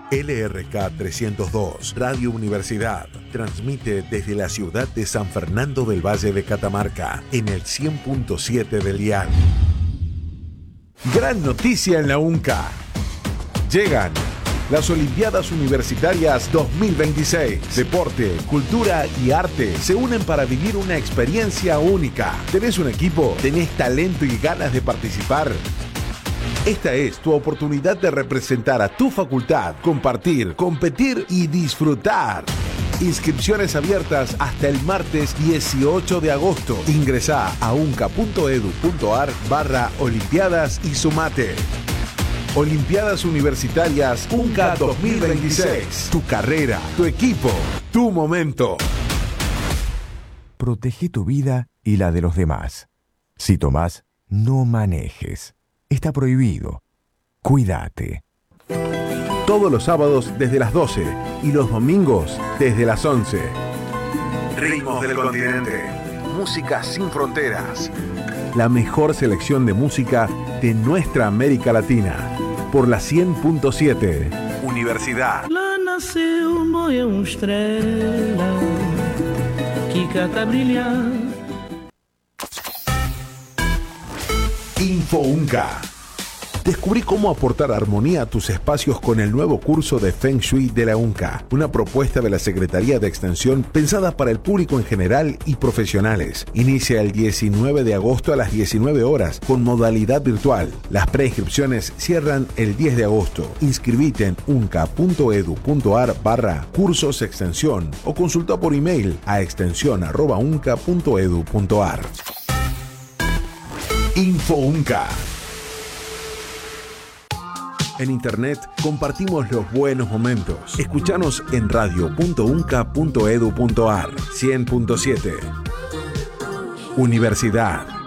LRK 302, Radio Universidad, transmite desde la ciudad de San Fernando del Valle de Catamarca, en el 100.7 del dial. Gran noticia en la UNCA. Llegan las Olimpiadas Universitarias 2026. Deporte, cultura y arte se unen para vivir una experiencia única. ¿Tenés un equipo? ¿Tenés talento y ganas de participar? Esta es tu oportunidad de representar a tu facultad, compartir, competir y disfrutar. Inscripciones abiertas hasta el martes 18 de agosto. Ingresá a unca.edu.ar/olimpiadas y sumate. Olimpiadas Universitarias UNCA 2026. Tu carrera, tu equipo, tu momento. Protege tu vida y la de los demás. Si tomás, no manejes. Está prohibido. Cuídate. Todos los sábados desde las 12 y los domingos desde las 11. Ritmos del continente. Música sin fronteras. La mejor selección de música de nuestra América Latina. Por la 100.7. Universidad. Lá nasceu uma estrela que cata brilhar. Info UNCA. Descubrí cómo aportar armonía a tus espacios con el nuevo curso de Feng Shui de la UNCA, una propuesta de la Secretaría de Extensión pensada para el público en general y profesionales. Inicia el 19 de agosto a las 19 horas con modalidad virtual. Las preinscripciones cierran el 10 de agosto. Inscribite en unca.edu.ar/cursos extensión o consulta por email a extensión@unca.edu.ar. Info UNCA. En internet compartimos los buenos momentos. Escuchanos en radio.unca.edu.ar 100.7. Universidad.